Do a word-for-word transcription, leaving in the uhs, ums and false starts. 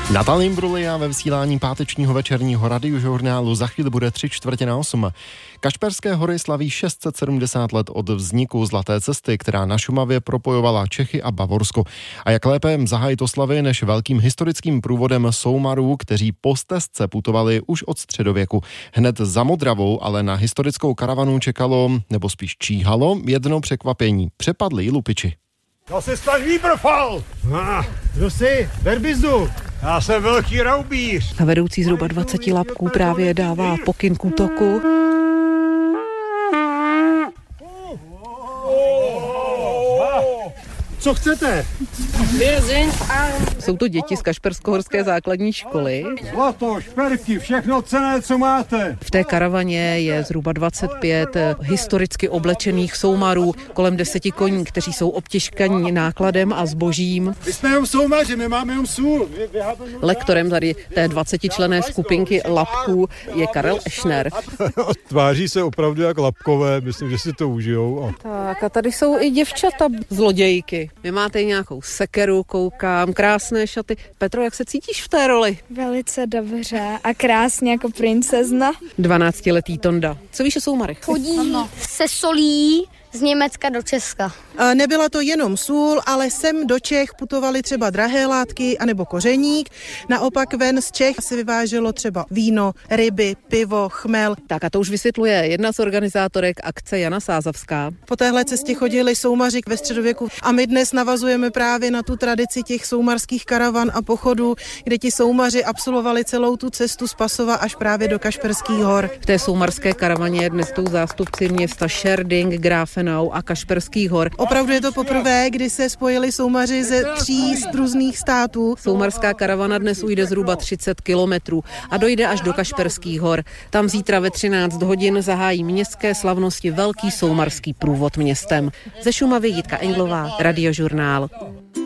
Natal Imbruglia ve vysílání pátečního večerního radiožurnálu za chvíli bude tři čtvrtě na osm. Kašperské hory slaví šest set sedmdesát let od vzniku Zlaté cesty, která na Šumavě propojovala Čechy a Bavorsko. A jak lépe zahájit oslavy než velkým historickým průvodem soumarů, kteří po stezce putovali už od středověku. Hned za Modravou ale na historickou karavanu čekalo, nebo spíš číhalo, jedno překvapení. Přepadli lupiči. To se stan výbrfal! Ah, kdo jsi? Berbizdu! Já jsem velký raubíř. A vedoucí zhruba dvaceti lapků právě dává pokyn k útoku. Co chcete? Jsou to děti z Kašperskohorské základní školy. Zlato, šperky, všechno cenné, co máte. V té karavaně je zhruba dvacet pět historicky oblečených soumarů, kolem deseti koní, kteří jsou obtěžkaní nákladem a zbožím. My jsme jenom soumaři, my máme jenom sůl. Lektorem tady té dvacetičlenné skupinky lapků je Karel Ešner. Tváří se opravdu jak lapkové, myslím, že si to užijou. Tak a tady jsou i děvčata zlodějky. Vy máte nějakou sekeru, koukám, krásné šaty. Petro, jak se cítíš v té roli? Velice dobře a krásně jako princezna. dvanáctiletý Tonda. Co víš o soumarech? Chodí se solí z Německa do Česka. Nebyla to jenom sůl, ale sem do Čech putovaly třeba drahé látky anebo kořeník. Naopak ven z Čech se vyváželo třeba víno, ryby, pivo, chmel. Tak a to už vysvětluje jedna z organizátorek akce Jana Sázavská. Po téhle cestě chodili soumaři ve středověku a my dnes navazujeme právě na tu tradici těch soumarských karavan a pochodů, kde ti soumaři absolvovali celou tu cestu z Pasova až právě do Kašperských hor. V té soumarské karavaně dnes jsou zástupci města Scherding, Grafenau a Kašperských hor. Opravdu je to poprvé, kdy se spojili soumaři ze tří různých států. Soumarská karavana dnes ujde zhruba třicet kilometrů a dojde až do Kašperských hor. Tam zítra ve třináct hodin zahájí městské slavnosti velký soumarský průvod městem. Ze Šumavy Jitka Englová, Radiožurnál.